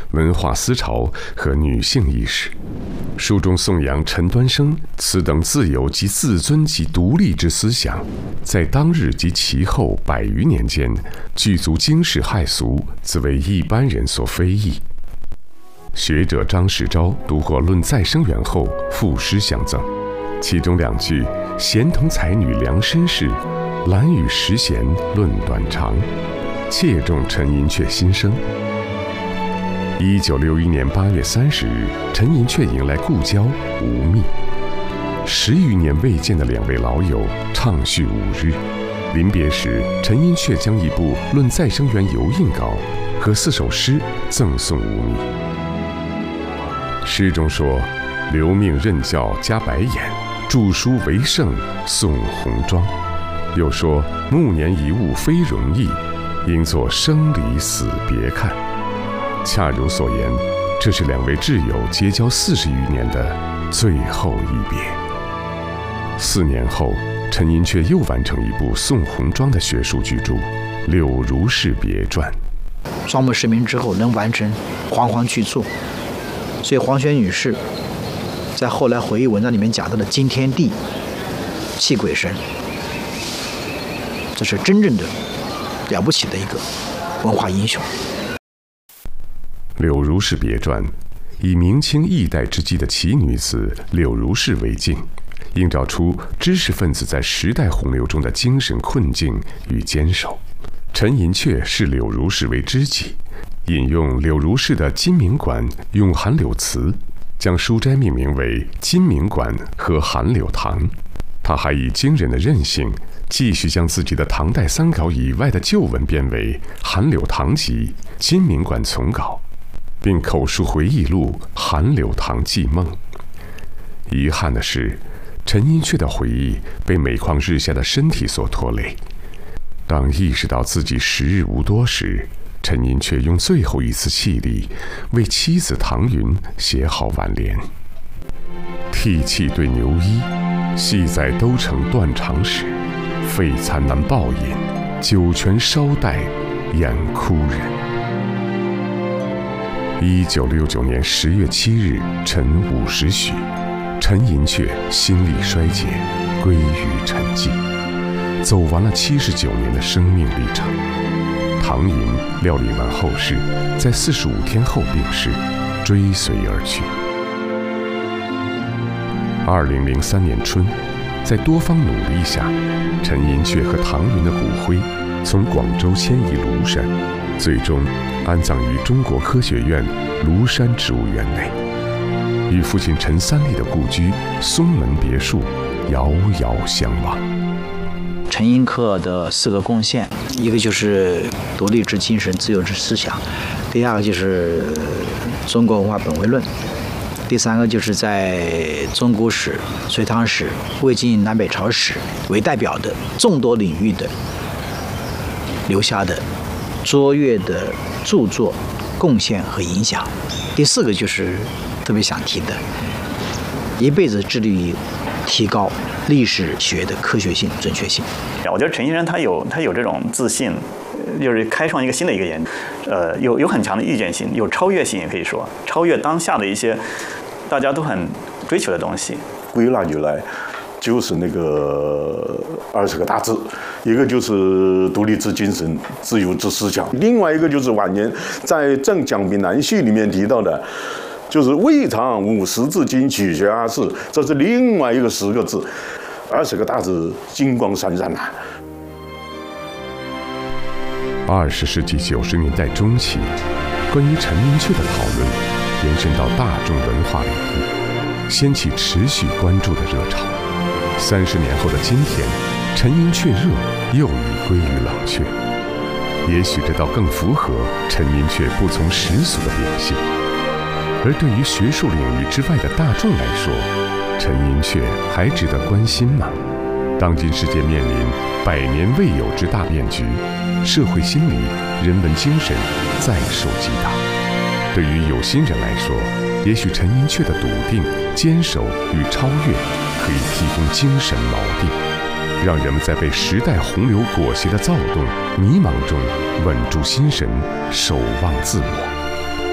文化思潮和女性意识。书中颂扬陈端生此等自由及自尊及独立之思想，在当日及其后100余年间，具足惊世骇俗，自为一般人所非议。学者张世钊读过《论再生缘》后，赋诗相赠，其中2句“贤同才女量身世，兰与时贤论短长”，切中陈寅恪心声。1961年8月30日，陈寅恪迎来故交吴宓，10余年未见的2位老友畅叙5日。临别时，陈寅恪将一部《论再生缘》油印稿和4首诗赠送吴宓。诗中说：“留命任教加白眼，著书为圣送红妆。”又说：“暮年一物非容易，应作生离死别看。”恰如所言，这是2位挚友结交40余年的最后一别。4年后，陈寅恪又完成一部送红妆的学术巨著《柳如是别传》。 双目失明之后能完成煌煌巨著，所以黄轩女士在后来回忆文章里面讲到的惊天地、泣鬼神，这是真正的了不起的一个文化英雄。 《柳如是别传》以明清易代之际的奇女子柳如是为镜，映照出知识分子在时代洪流中的精神困境与坚守。陈寅恪视柳如是为知己，引用柳如是的金明馆咏韩柳词，将书斋命名为金明馆和韩柳堂。他还以惊人的韧性，继续将自己的唐代3稿以外的旧文编为韩柳堂集、金明馆丛稿，并口述回忆录《韩柳堂记梦》。遗憾的是，陈寅恪的回忆被每况日下的身体所拖累。当意识到自己时日无多时，陈寅恪用最后一丝气力为妻子唐云写好挽联：“涕泣对牛衣，系在都城断肠时。废餐难暴饮，酒泉稍待眼哭人。”1969年10月7日晨50许，陈寅恪心力衰竭，归于沉寂，走完了79年的生命历程。唐寅料理完后事，在45天后病逝，追随而去。2003年春，在多方努力下，陈寅恪和唐云的骨灰从广州迁移庐山，最终安葬于中国科学院庐山植物园内，与父亲陈三立的故居松门别墅遥遥相望。 陈寅恪的4个贡献，一个就是独立之精神、自由之思想；第2个就是中国文化本位论；第3个就是在中古史、隋唐史、魏晋南北朝史为代表的众多领域的留下的卓越的著作、贡献和影响；第4个就是特别想提的，一辈子致力于提高历史学的科学性、准确性。 我觉得陈先生他有这种自信，就是开创一个新的一个研究，有很强的预见性，有超越性，也可以说超越当下的一些大家都很追求的东西。 归纳起来，就是那个20个大字，一个就是独立之精神、自由之思想，另外一个就是晚年在《赠蒋炳南序》里面提到的，就是未尝50字经取学而仕，这是另外一个10个字，20个大字金光闪闪啊。 20世纪90年代中期，关于陈寅恪的讨论延伸到大众文化领域，掀起持续关注的热潮。30年后的今天，陈寅恪热又已归于冷却。也许这倒更符合陈寅恪不从世俗的秉性。而对于学术领域之外的大众来说，陈寅恪还值得关心吗？当今世界面临100年未有之大变局，社会心理、人文精神再受击打。对于有心人来说，也许陈寅恪的笃定、坚守与超越，可以提供精神锚定，让人们在被时代洪流裹挟的躁动、迷茫中稳住心神，守望自我。